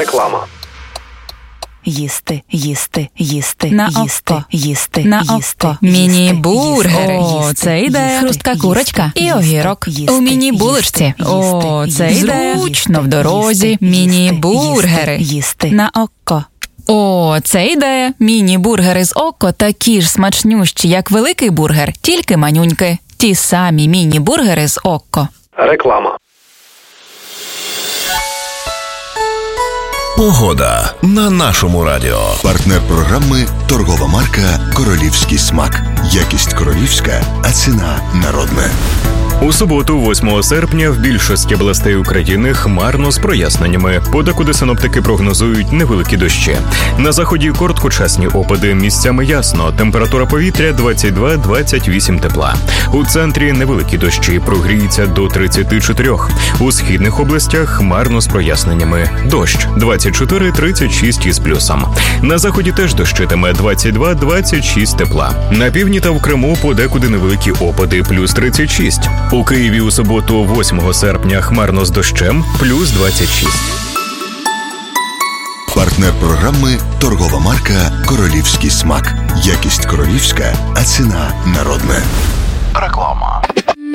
Реклама. Їсти, їсти, їсти, на їсти, око, їсти, на їсти, око. їсти, Міні-бургери. їсти, О, це ідея. хрустка курочка і огірок. їсти, У міні-булочці. О, це ідея. Зручно в дорозі. Міні-бургери. Їсти. На око. О, це ідея. Міні-бургери з око такі ж смачнющі, як великий бургер, тільки манюньки. Ті самі міні-бургери з око. Реклама. Погода на нашому радіо. Партнер програми – торгова марка «Королівський смак». Якість королівська, а ціна народна. У суботу, 8 серпня, в більшості областей України хмарно з проясненнями. Подекуди синоптики прогнозують невеликі дощі. На заході короткочасні опади, місцями ясно. Температура повітря 22-28 тепла. У центрі невеликі дощі, прогріється до 34. У східних областях хмарно з проясненнями. Дощ 24-36 із плюсом. На заході теж дощитиме 22-26 тепла. На півдні та в Криму подекуди невеликі опади, плюс 36. У Києві у суботу, 8 серпня, хмарно з дощем, плюс 26. Партнер програми – торгова марка «Королівський смак». Якість королівська, а ціна народна. Реклама.